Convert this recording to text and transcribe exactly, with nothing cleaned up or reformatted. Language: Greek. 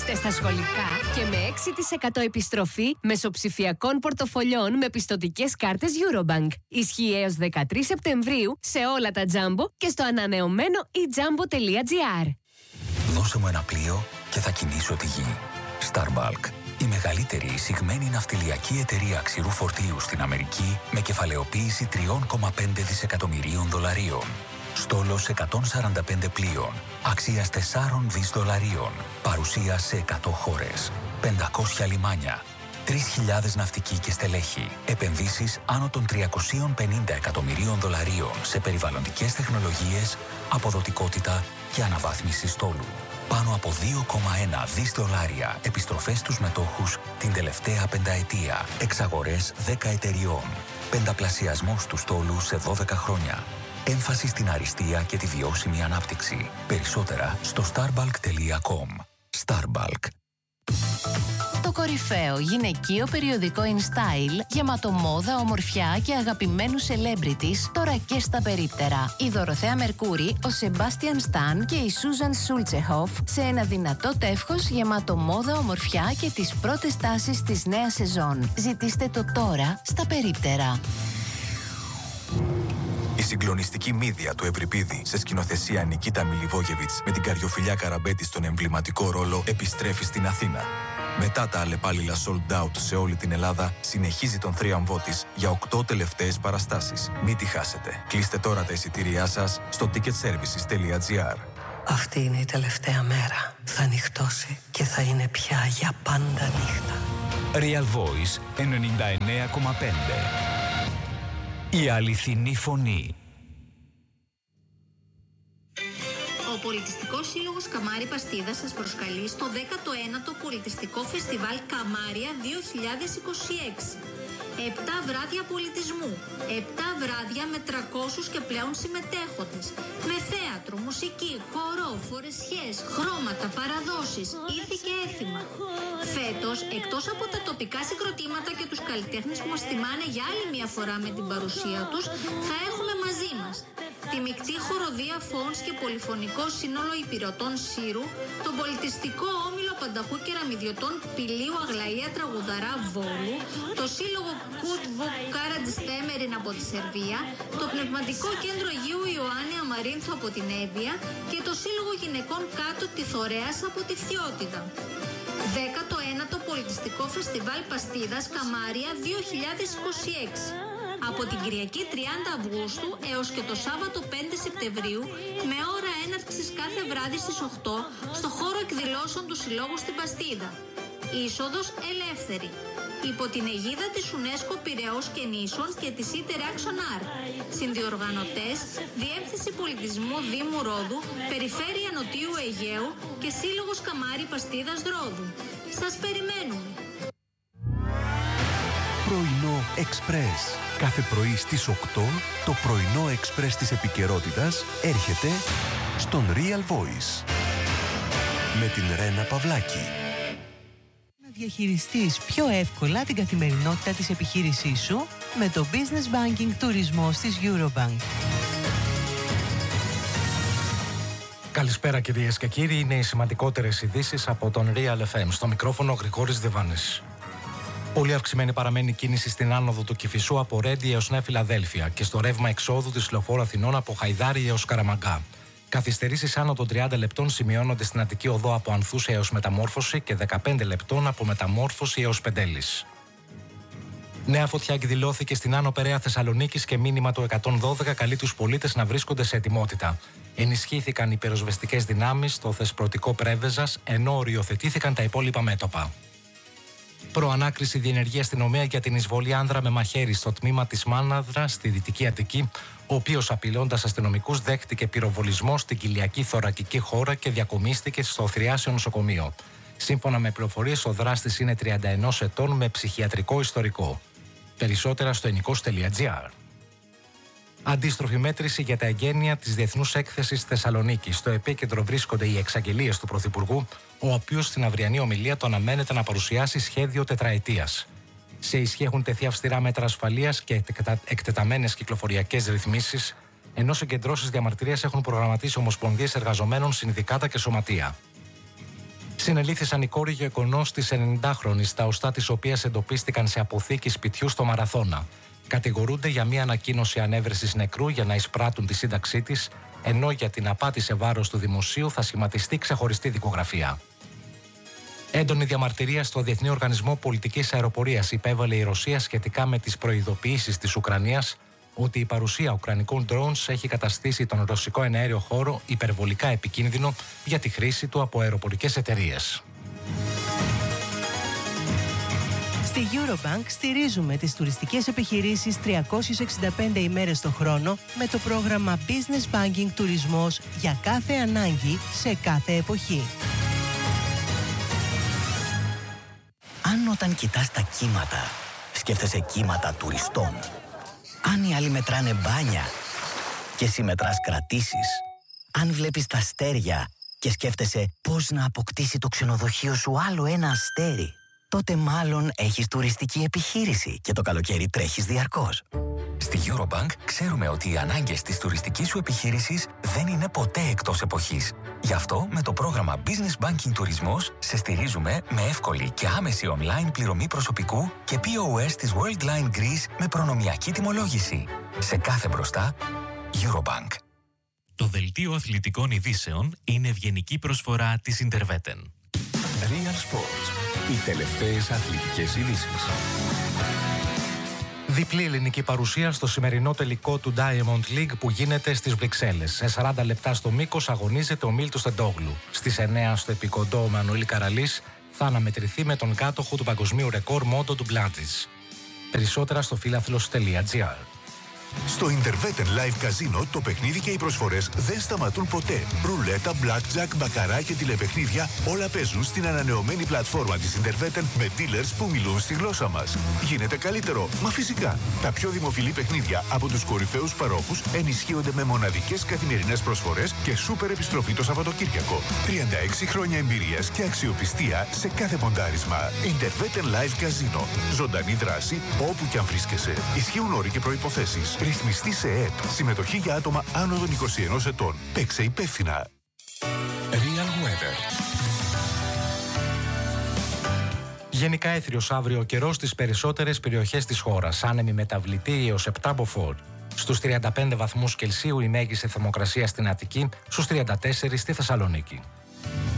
Είστε στα σχολικά και με έξι τοις εκατό επιστροφή μεσοψηφιακών πορτοφολιών με πιστωτικές κάρτες Eurobank. Ισχύει έως δεκατρείς Σεπτεμβρίου σε όλα τα Jumbo και στο ανανεωμένο e jumbo τελεία gr. Δώσε μου ένα πλοίο και θα κινήσω τη γη. Starbulk, η μεγαλύτερη εισηγμένη ναυτιλιακή εταιρεία ξηρού φορτίου στην Αμερική με κεφαλαιοποίηση τρία κόμμα πέντε δισεκατομμυρίων δολαρίων. Στόλος εκατόν σαράντα πέντε πλοίων, αξίας τέσσερα δισεκατομμύρια δολαρίων, παρουσία σε εκατό χώρες, πεντακόσια λιμάνια, τρεις χιλιάδες ναυτικοί και στελέχη, επενδύσεις άνω των τριακόσια πενήντα εκατομμυρίων δολαρίων σε περιβαλλοντικές τεχνολογίες, αποδοτικότητα και αναβάθμιση στόλου. Πάνω από δύο κόμμα ένα δισεκατομμύρια δολάρια επιστροφές στους μετόχους την τελευταία πενταετία, εξαγορές δέκα εταιριών, πενταπλασιασμός του στόλου σε δώδεκα χρόνια. Έμφαση στην αριστεία και τη βιώσιμη ανάπτυξη. Περισσότερα στο starbulk τελεία com. Starbulk. Το κορυφαίο γυναικείο περιοδικό InStyle, γεμάτο μόδα, ομορφιά και αγαπημένους celebrities, τώρα και στα περίπτερα. Η Δωροθέα Μερκούρη, ο Σεμπάστιαν Σταν και η Σούζαν Σούλτσεχοφ σε ένα δυνατό τεύχος γεμάτο μόδα, ομορφιά και τις πρώτες τάσεις της νέας σεζόν. Ζητήστε το τώρα στα περίπτερα. Η συγκλονιστική μύδια του Ευρυπίδη σε σκηνοθεσία Νικίτα Μιλιβόγεβιτς με την Καριοφιλιά Καραμπέτη στον εμβληματικό ρόλο επιστρέφει στην Αθήνα. Μετά τα αλλεπάλληλα sold out σε όλη την Ελλάδα, συνεχίζει τον θρίαμβό της για οκτώ τελευταίες παραστάσεις. Μην τη χάσετε. Κλείστε τώρα τα εισιτήριά σας στο ticket services τελεία gr. Αυτή είναι η τελευταία μέρα. Θα νυχτώσει και θα είναι πια για πάντα νύχτα. Real Voice ενενήντα εννέα κόμμα πέντε. Η αληθινή φωνή. Ο Πολιτιστικός Σύλλογος Καμάρι Παστίδας σας προσκαλεί στο δέκατο ένατο Πολιτιστικό Φεστιβάλ Καμάρια δύο χιλιάδες είκοσι έξι. Επτά βράδια πολιτισμού, επτά βράδια με τριακόσιους και πλέον συμμετέχοντες, με θέατρο, μουσική, χορό, φορεσιές, χρώματα, παραδόσεις, ήθη και έθιμα. Φέτος, εκτός από τα τοπικά συγκροτήματα και τους καλλιτέχνες που μας τιμάνε για άλλη μια φορά με την παρουσία τους, θα έχουμε μαζί μας τη μεικτή χοροδία Φόνς και πολυφωνικό σύνολο υπηρετών Σύρου, τον πολιτιστικό όμιλο Πανταχού Κεραμιδιωτών Πηλίου Αγλαία Τραγουδαρά Βόλου, το σύλλογο Κούτβου Κάρατζιστέμεριν από τη Σερβία, το πνευματικό κέντρο Αγίου Ιωάννη Αμαρίνθου από την Εύβοια και το σύλλογο γυναικών Κάτω τη Θωρέας από τη Φθιώτιδα. δέκατο ένατο Πολιτιστικό Φεστιβάλ Παστίδας Καμάρια δύο χιλιάδες είκοσι έξι. Από την Κυριακή τριάντα Αυγούστου έως και το Σάββατο πέντε Σεπτεμβρίου με ώρα έναρξης κάθε βράδυ στις οκτώ στο χώρο εκδηλώσεων του Συλλόγου στην Παστίδα. Είσοδος ελεύθερη. Υπό την αιγίδα της UNESCO Πειραιώς και Νήσων και της Interaction Art. Συνδιοργανωτές, Διεύθυνση Πολιτισμού Δήμου Ρόδου, Περιφέρεια Νοτιού Αιγαίου και Σύλλογος Καμάρι Παστίδας Ρόδου. Σας περιμένουμε. Πρωινό Εξπρές. Κάθε πρωί στις οκτώ το πρωινό Εξπρές της επικαιρότητας έρχεται στον Real Voice με την Ρένα Παυλάκη. Να διαχειριστείς πιο εύκολα την καθημερινότητα της επιχείρησής σου με το Business Banking Τουρισμός της Eurobank. Καλησπέρα κυρίες και κύριοι, είναι οι σημαντικότερες ειδήσεις από τον Real εφ εμ. Στο μικρόφωνο Γρηγόρης Δεβάνης. Πολύ αυξημένη παραμένει η κίνηση στην άνοδο του Κηφισού από Ρέντι έως Νέα Φιλαδέλφια και στο ρεύμα εξόδου της Λεωφόρου Αθηνών από Χαϊδάρι έως Καραμαγκά. Καθυστερήσεις άνω των τριάντα λεπτών σημειώνονται στην Αττική Οδό από Ανθούσα έως Μεταμόρφωση και δεκαπέντε λεπτών από Μεταμόρφωση έως Πεντέλης. Νέα φωτιά εκδηλώθηκε στην Άνω Περαία Θεσσαλονίκης και μήνυμα του εκατόν δώδεκα καλεί τους πολίτες να βρίσκονται σε ετοιμότητα. Ενισχύθηκαν οι πυροσβεστικές δυνάμεις στο Θεσπρωτικό Πρέβεζας, ενώ οριοθετήθηκαν τα υπόλοιπα μέτωπα. Προανάκριση διενεργεί αστυνομία για την εισβολή άνδρα με μαχαίρι στο τμήμα της Μάναδρα στη Δυτική Αττική, ο οποίος απειλώντας αστυνομικούς δέχτηκε πυροβολισμό στην κοιλιακή θωρακική χώρα και διακομίστηκε στο Θριάσιο νοσοκομείο. Σύμφωνα με πληροφορίες, ο δράστης είναι τριάντα ένα ετών με ψυχιατρικό ιστορικό. Περισσότερα στο ενικός τελεία gr. Αντίστροφη μέτρηση για τα εγγένεια της Διεθνούς Έκθεσης Θεσσαλονίκης. Στο επίκεντρο βρίσκονται οι εξαγγελίες του Πρωθυπουργού, ο οποίος στην αυριανή ομιλία του αναμένεται να παρουσιάσει σχέδιο τετραετίας. Σε ισχύ έχουν τεθεί αυστηρά μέτρα ασφαλείας και εκτεταμένες κυκλοφοριακές ρυθμίσεις, ενώ συγκεντρώσεις διαμαρτυρίας έχουν προγραμματίσει ομοσπονδίες εργαζομένων, συνδικάτα και σωματεία. Συνελήφθησαν η κόρη και ο γονός της ενενηντάχρονης, τα οστά της οποίας εντοπίστηκαν σε αποθήκη σπιτιού στο Μαραθώνα. Κατηγορούνται για μια ανακοίνωση ανέβρεσης νεκρού για να εισπράττουν τη σύνταξή της, ενώ για την απάτη σε βάρος του δημοσίου θα σχηματιστεί ξεχωριστή δικογραφία. Έντονη διαμαρτυρία στο Διεθνή Οργανισμό Πολιτικής Αεροπορίας υπέβαλε η Ρωσία σχετικά με τις προειδοποιήσεις της Ουκρανίας ότι η παρουσία ουκρανικών drones έχει καταστήσει τον ρωσικό εναέριο χώρο υπερβολικά επικίνδυνο για τη χρήση του από αεροπορικές εταιρείες. Στη Eurobank στηρίζουμε τις τουριστικές επιχειρήσεις τριακόσιες εξήντα πέντε ημέρες το χρόνο με το πρόγραμμα Business Banking Τουρισμός για κάθε ανάγκη σε κάθε εποχή. Αν όταν κοιτάς τα κύματα, σκέφτεσαι κύματα τουριστών. Αν οι άλλοι μετράνε μπάνια και εσύ μετράς κρατήσεις. Αν βλέπεις τα αστέρια και σκέφτεσαι πώς να αποκτήσει το ξενοδοχείο σου άλλο ένα αστέρι, τότε μάλλον έχεις τουριστική επιχείρηση και το καλοκαίρι τρέχεις διαρκώς. Στη Eurobank ξέρουμε ότι οι ανάγκες της τουριστικής σου επιχείρησης δεν είναι ποτέ εκτός εποχής. Γι' αυτό με το πρόγραμμα Business Banking Τουρισμός σε στηρίζουμε με εύκολη και άμεση online πληρωμή προσωπικού και πι ο ες της Worldline Greece με προνομιακή τιμολόγηση. Σε κάθε μπροστά, Eurobank. Το δελτίο αθλητικών ειδήσεων είναι ευγενική προσφορά της Interveten. Real Sports. Οι τελευταίες αθλητικές ειδήσεις. Διπλή ελληνική παρουσία στο σημερινό τελικό του Diamond League που γίνεται στις Βρυξέλλες. Σε σαράντα λεπτά στο μήκος αγωνίζεται ο Μίλτος Τεντόγλου. Στις εννέα στο επικοντό ο Μανουήλ Καραλής θα αναμετρηθεί με τον κάτοχο του παγκοσμίου ρεκόρ Μόντο Ντουμπλάντζης. Περισσότερα στο φίλαθλος τελεία τζι άρ. Στο Interveten Live Casino το παιχνίδι και οι προσφορές δεν σταματούν ποτέ. Ρουλέτα, blackjack, μπακαρά και τηλεπαιχνίδια όλα παίζουν στην ανανεωμένη πλατφόρμα της Interveten με dealers που μιλούν στη γλώσσα μας. Γίνεται καλύτερο, μα φυσικά. Τα πιο δημοφιλή παιχνίδια από τους κορυφαίους παρόχους ενισχύονται με μοναδικές καθημερινές προσφορές και σούπερ επιστροφή το Σαββατοκύριακο. τριάντα έξι χρόνια εμπειρίας και αξιοπιστία σε κάθε ποντάρισμα. Interveten Live Casino. Ζωντανή δράση όπου και αν βρίσκεσαι. Ισχύουν όροι και προϋποθέσεις. Ρυθμιστή σε ΕΕΠ. Συμμετοχή για άτομα άνω των είκοσι ενός ετών. Παίξε υπεύθυνα. Real Weather. Γενικά έθριος αύριο ο καιρός στις περισσότερες περιοχές της χώρας. Άνεμη μεταβλητή έως επτά μποφόρ. Στους τριάντα πέντε βαθμούς Κελσίου η μέγιστη θερμοκρασία στην Αττική, στους τριάντα τέσσερα στη Θεσσαλονίκη.